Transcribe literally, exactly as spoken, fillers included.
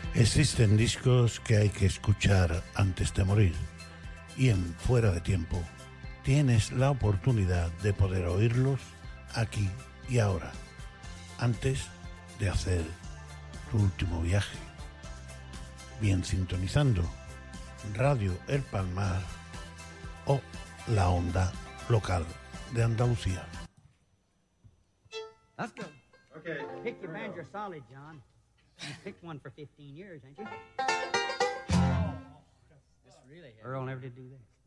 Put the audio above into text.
Existen discos que hay que escuchar antes de morir, y en Fuera de Tiempo tienes la oportunidad de poder oírlos aquí y ahora, antes de hacer tu último viaje. Bien sintonizando Radio El Palmar o la onda local de Andalucía. Let's go. Okay. Pick your banjo solid, John. You picked one for fifteen years, ain't you? This really Earl never did do that.